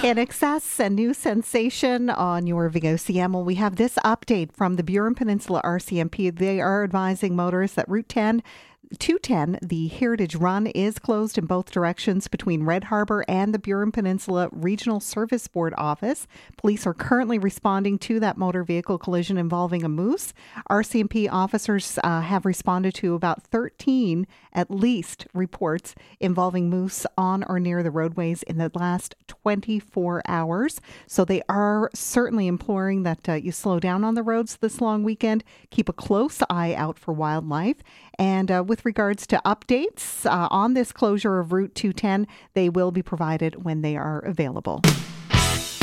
In excess, a new sensation on your VOCM. Well, we have this update from the Burin Peninsula RCMP. They are advising motorists that Route 210, the Heritage Run, is closed in both directions between Red Harbour and the Burin Peninsula Regional Service Board office. Police are currently responding to that motor vehicle collision involving a moose. RCMP officers have responded to about 13, at least, reports involving moose on or near the roadways in the last 24 hours. So they are certainly imploring that you slow down on the roads this long weekend, keep a close eye out for wildlife. And with regards to updates on this closure of Route 210, they will be provided when they are available.